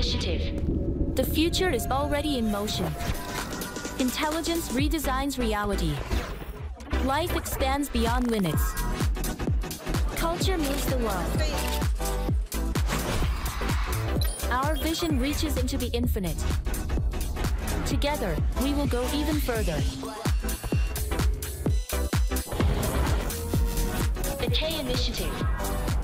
Initiative. The future is already in motion. Intelligence redesigns reality. Life expands beyond limits. Culture moves the world. Our vision reaches into the infinite. Together, we will go even further. The K Initiative.